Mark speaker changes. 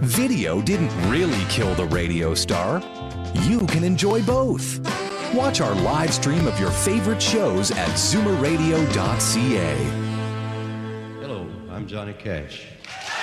Speaker 1: Video didn't really kill the radio star. You can enjoy both. Watch our live stream of your favorite shows at zoomerradio.ca.
Speaker 2: Hello, I'm Johnny Cash.